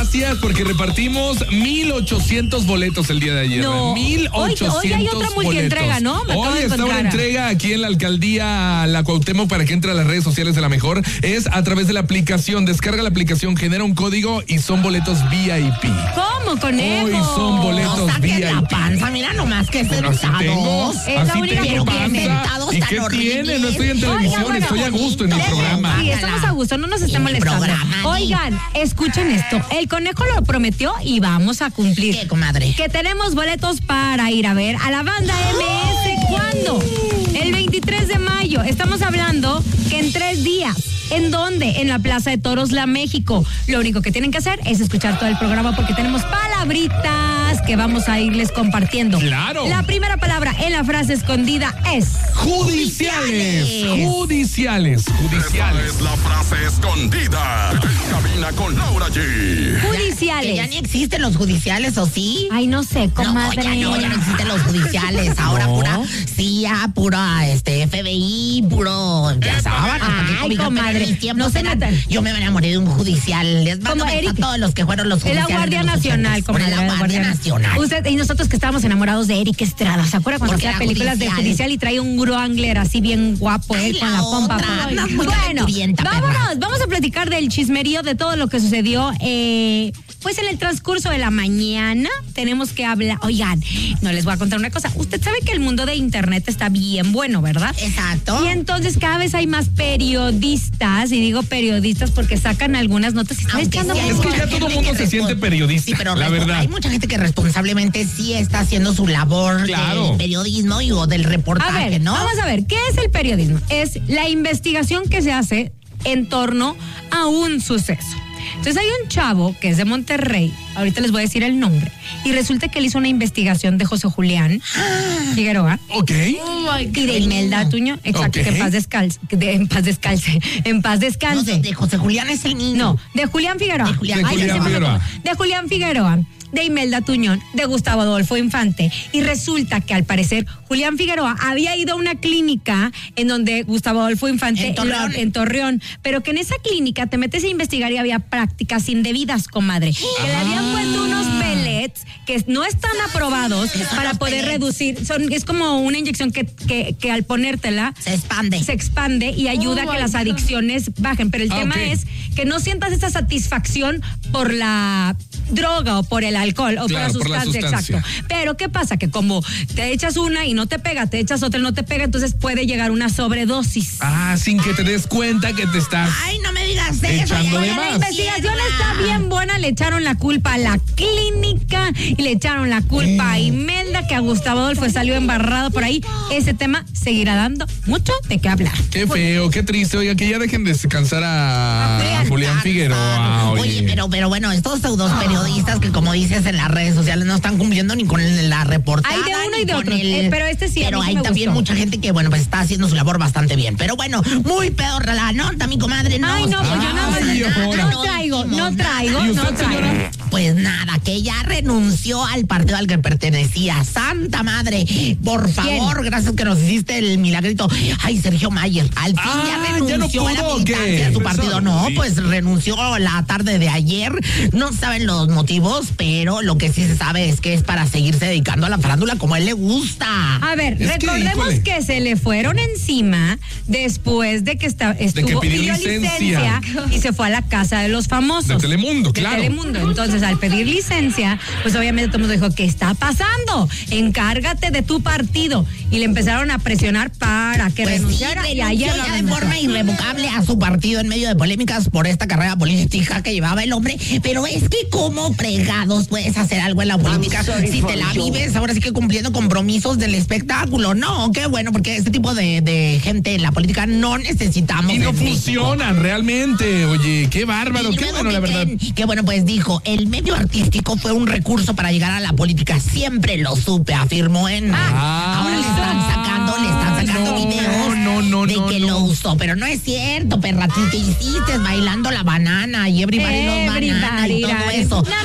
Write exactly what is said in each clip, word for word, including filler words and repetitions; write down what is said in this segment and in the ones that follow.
gracias porque repartimos mil ochocientos boletos el día de ayer. No. mil ochocientos Hoy, hoy hay otra multientrega, ¿no? Me Hoy está una entrega aquí en la alcaldía La Cuauhtémoc para que entre a las redes sociales de La Mejor. Es a través de la aplicación. Descarga la aplicación, genera un código y son boletos V I P. ¿Cómo, conejo? Hoy son boletos No V I P. la panza, mira nomás que Bueno, así tengo, sentados. Es la así única tengo que tiene. panza. ¿Y qué tiene? No estoy en televisión, bueno, estoy a gusto en mi bonito. programa. Sí, estamos a gusto, no nos está En mi molestando. programa, Oigan, escuchen esto. El conejo lo prometió y vamos a cumplir. ¿Qué, comadre? Que tenemos boletos para ir a ver a la banda M S. ¿Cuándo? El veintitrés de mayo. Estamos hablando que en tres días. ¿En dónde? En la Plaza de Toros La México. Lo único que tienen que hacer es escuchar todo el programa porque tenemos palabritas que vamos a irles compartiendo. ¡Claro! La primera palabra en la frase escondida es... Judiciales. Judiciales. Judiciales. Esa es la frase escondida. En cabina con Laura G. Que Judiciales. ya ni existen los judiciales, ¿o sí? Ay, no sé, comadre. No, ya no, ya no existen los judiciales. Ahora No. pura C I A, pura este, F B I, puro. Ya saben. Ay, comadre, no se metan. Yo me van a morir de un judicial. Les mando Como a Eric. todos los que fueron los Es la judiciales. Guardia de los Nacional, ochentas. comadre. Por la Guardia Nacional. Usted y nosotros que estábamos enamorados de Eric Estrada. ¿Se acuerda cuando Porque hacía era películas judicial. de judicial y traía un Wrangler así bien guapo, Ay, él con la la pompa? otra, Ay, andas muy bueno, calenturienta, perra. vámonos, vamos a platicar del chismerío de todo lo que sucedió. Eh, pues en el transcurso de la mañana tenemos que hablar. Oigan, no les voy a contar una cosa. Usted sabe que el mundo de internet está bien bueno, ¿verdad? Exacto. Y entonces cada vez hay más periodistas, y digo periodistas porque sacan algunas notas y están Aunque echando sí hay Es que mucha ya todo gente mundo que se respon- siente periodista, Sí, pero la respo- verdad. hay mucha gente que responsablemente sí está haciendo su labor Claro. del periodismo y o del A reportaje, ver, ¿no? vamos a ver, ¿qué es el periodismo? Es la investigación que se hace en torno a un suceso. Entonces hay un chavo que es de Monterrey, ahorita les voy a decir el nombre, y resulta que él hizo una investigación de José Julián Figueroa Ok. y de Imelda Tuñón, exacto, Ok. que en paz descalce, que en paz descalce, en paz No, descanse. de José Julián es el niño. No, de Julián Figueroa. De Julián De Ay, Julián ya se me Figueroa. fue. De Julián Figueroa, de Imelda Tuñón, de Gustavo Adolfo Infante. Y resulta que al parecer Julián Figueroa había ido a una clínica en donde Gustavo Adolfo Infante En Torreón. lo- en Torreón, pero que en esa clínica te metes a investigar y había prácticas indebidas, comadre. Que le habían puesto unos pellets que no están aprobados son para los poder pellets? reducir. Son, es como una inyección que, que, que al ponértela Se expande. se expande y ayuda a que las adicciones bajen. Pero el Ah, tema ok. es que no sientas esa satisfacción por la droga o por el alcohol o Claro, por por la la sustancia, sustancia. exacto. Pero ¿qué pasa? Que como te echas una y no te pega, te echas otra y no te pega, entonces puede llegar una sobredosis. Ah, sin que te des cuenta que te estás. Ay, no me digas eso. Echando ya de voy a más. La investigación está bien buena, le echaron la culpa a la clínica y le echaron la culpa a Imelda, que a Gustavo Adolfo salió embarrado por ahí. Ese tema seguirá dando mucho de qué hablar. Qué feo, qué triste. Oiga, que ya dejen descansar a, a Julián Figueroa. Oye, Oye, pero, pero bueno, estos pseudos periodistas que como dices en las redes sociales no están cumpliendo ni con la reportada. Hay de uno ni y de con otro, el- eh, pero este sí, a Pero mí sí hay me también gustó. mucha gente que, bueno, pues está haciendo su labor bastante bien. Pero bueno, muy peor la nota, mi comadre. No, Ay, no, pues yo no, Ay, ahora. no traigo, no traigo, ¿Y usted, no traigo. señora? Pues nada, que ya renunció al partido al que pertenecía. Santa madre, por favor, gracias que nos hiciste el milagrito. Ay, Sergio Mayer, al fin Ah, ya ¿ya renunció no a la pudo o militancia qué? de su partido. No, Sí. pues renunció la tarde de ayer. No saben los motivos, pero lo que sí se sabe es que es para seguirse dedicando a la farándula como a él le gusta. A ver, Es que, recordemos híjole. que, se le fueron encima después de que está, estuvo pidió licencia. y se fue a la casa de los famosos. De Telemundo, De claro. Telemundo. Entonces, al pedir licencia, pues obviamente todo el mundo dijo, ¿qué está pasando? Encárgate de tu partido. Y le empezaron a presionar para que Pues sí, renunciara. y renunció ayer lo ya de renunció. forma irrevocable a su partido en medio de polémicas por esta carrera política que llevaba el hombre. Pero es que como fregados puedes hacer algo en la política si te la vives ahora sí que cumpliendo compromisos del espectáculo. No, qué bueno, porque este tipo de, de gente en la política no necesitamos. y no en México. funcionan realmente. Oye, qué bárbaro, Y qué luego, bueno, la ¿qué verdad. creen? Que bueno, pues dijo, el medio artístico fue un recurso para llegar a la política. Siempre lo supe, afirmó en... Ah, ahora le están sacando, le están sacando no, videos no, no, de no, que no. lo usó. Pero no es cierto, perra, ¿tú qué hiciste? Bailando la banana y everybody loves banana y todo Everybody, eso. no, no, no, ¿Para no,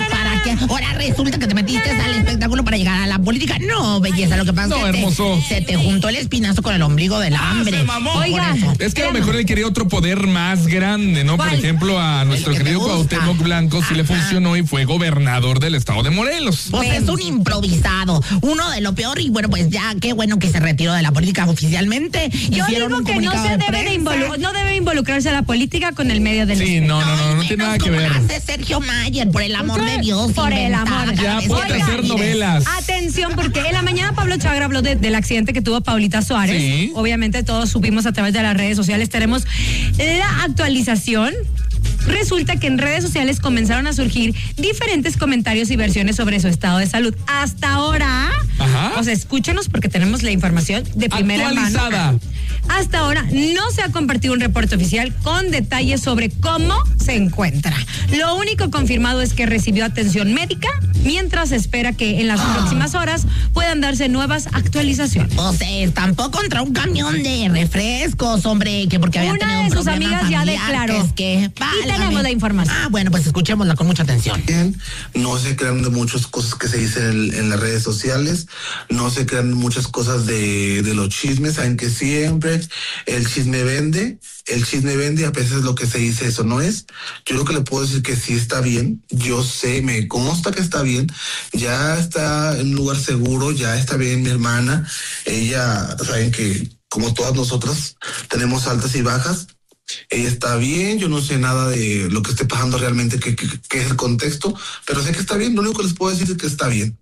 que ahora resulta que te metiste al espectáculo para llegar a la política. No, belleza, lo que pasa No, es que hermoso. te, se te juntó el espinazo con el ombligo del hambre. Oiga, Es que a lo mejor él quería otro poder más grande, ¿no? Por ¿Cuál? ejemplo, a nuestro El que te querido gusta. Cuauhtémoc Blanco sí le Ajá. funcionó y fue gobernador del estado de Morelos. Pues es un improvisado, uno de lo peor, y bueno, pues ya qué bueno que se retiró de la política oficialmente. Yo Hicieron digo un que no comunicado se de debe de prensa. involu- no debe involucrarse a la política con el medio del Sí, no, no, no, no tiene nada que ver. Hace Sergio Mayer, por el amor de Dios. Por el inventada amor. cada Ya vez ponte que a te hacer mires. novelas. Atención, porque en la mañana Pablo Chagra habló de- del accidente que tuvo Paulita Suárez. Sí. Obviamente todos supimos a través de las redes sociales. Tenemos la actualización. Resulta que en redes sociales comenzaron a surgir diferentes comentarios y versiones sobre su estado de salud. Hasta ahora, Ajá. o sea, escúchenos porque tenemos la información de primera Actualizada. mano. Hasta ahora no se ha compartido un reporte oficial con detalles sobre cómo se encuentra. Lo único confirmado es que recibió atención médica, mientras se espera que en las próximas horas puedan darse nuevas actualizaciones. O sea, estampó contra un camión de refrescos, hombre, que porque había Una tenido un de sus problema amigas ya familiar, declaró. que es que, Y válgame. tenemos la información. Ah, bueno, pues escuchémosla con mucha atención. Bien, no se crean de muchas cosas que se dicen en, en las redes sociales, no se crean muchas cosas de, de los chismes, saben que siempre el chisme vende, el chisme vende, a veces lo que se dice eso no es. Yo lo que le puedo decir que sí está bien, yo sé, me consta que está bien, ya está en un lugar seguro, ya está bien mi hermana, ella, saben que como todas nosotras tenemos altas y bajas. Ella está bien, yo no sé nada de lo que esté pasando realmente, qué qué- qué es el contexto, pero sé que está bien, lo único que les puedo decir es que está bien.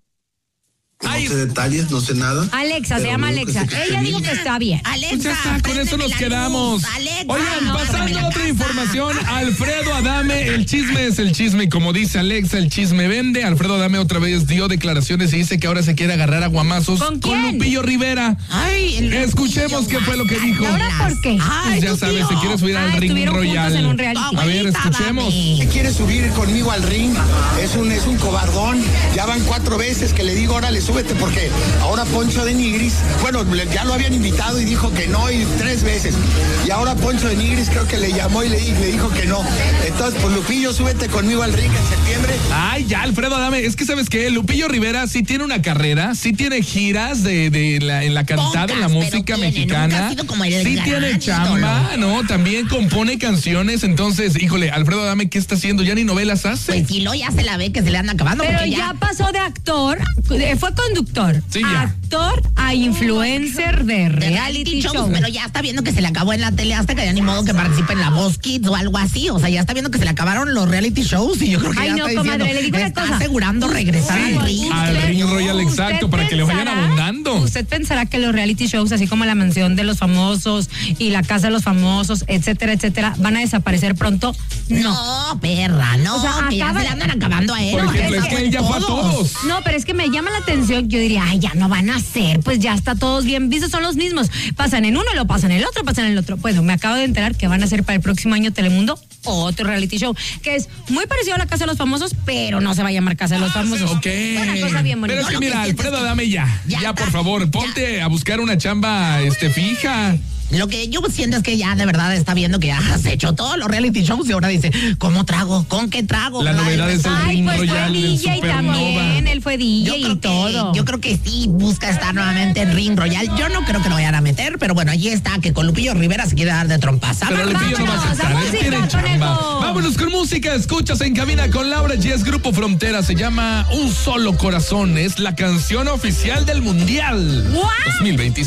No Ay. sé detalles, no sé nada. Alexa, se pero llama lo único que Alexa. sé que Ella está dijo bien. que está bien. Alexa, Pues ya está, con préndeme eso nos la quedamos. luz. Alexa, Oigan, no, pasando préndeme a la otra casa. información, Alfredo Adame, el chisme es el chisme, y como dice Alexa, el chisme vende. Alfredo Adame otra vez dio declaraciones y dice que ahora se quiere agarrar a guamazos ¿Con quién? Lupillo Rivera. Ay, el Escuchemos Lupillo qué fue lo que dijo. ¿Y ahora por qué? Ay, Pues ya tu sabes, tío. se quiere subir Ah, al ring estuvieron juntos royal. en un reality. A ver, Abuelita, escuchemos. dame. Quiere subir conmigo al ring, es un, es un cobardón. Ya van cuatro veces que le digo, órale, súbete, porque ahora Poncho de Nigris, bueno, le- ya lo habían invitado y dijo que no, y tres veces. Y ahora Poncho de Nigris creo que le llamó y le, di- le dijo que no. Entonces, pues Lupillo, súbete conmigo al ring en septiembre. Ay, ya, Alfredo Adame, es que sabes que Lupillo Rivera sí tiene una carrera, sí tiene giras de, de la, en la cantada, en la Pocas, música pero tiene, nunca mexicana. ha sido como el Sí gran tiene chamba, ¿no? También compone canciones, entonces, híjole, Alfredo Adame, ¿qué está haciendo? Ya ni novelas hace. Pues si lo ya se la ve que se le anda acabando. Pero porque ya pasó de actor, eh, fue conductor, Sí, ya. actor a influencer de de reality show. pero ya está viendo que se le acabó en la tele hasta que ya ni modo que participe en la Voz Kids o algo así. O sea, ya está viendo que se le acabaron los reality shows y yo creo que Ay, ya no, está comadre, diciendo, le digo una está cosa. asegurando regresar Sí, al ring. al Usted- ring royal, exacto, usted para que le vayan pensará- abundando. Usted pensará que los reality shows, así como la mansión de los famosos y la casa de los famosos, etcétera, etcétera, van a desaparecer pronto. No. No, perra, no, O sea, que ya acaba- se le andan acabando a él. Por ¿no? ejemplo, es Está que él ya con fue a todos. No, pero es que me llama la atención. Yo diría, ay, ya no van a ser, pues ya está todos bien vistos, son los mismos. Pasan en uno, lo pasan en el otro, pasan en el otro. Bueno, me acabo de enterar que van a ser para el próximo año Telemundo otro reality show, que es muy parecido a la Casa de los Famosos, pero no se va a llamar Casa de los Famosos. Ok. Una cosa bien bonita. Pero es que Lo que mira, siento Alfredo es que Adame ya, ya, ya por está, favor, ponte a buscar una chamba este fija. Lo que yo siento es que ya de verdad está viendo que ya has hecho todos los reality shows y ahora dice, ¿cómo trago? ¿Con qué trago? La Ay, novedad es el Ay, ring pues fue royal del D J Supernova. también, él fue D J Yo creo, y todo. que, yo creo que sí busca estar nuevamente en Ring Royal. Yo no creo que lo vayan a meter, pero bueno, allí está, que con Lupillo Rivera se quiere dar de trompas. Pero Lupillo no va a Vámonos, aceptar, a él tiene música, chamba. conejo. Vámonos con música, escuchas en cabina con Laura G, es Grupo Frontera, se llama Un Solo Corazón, es la canción oficial del Mundial What? dos mil veinticinco.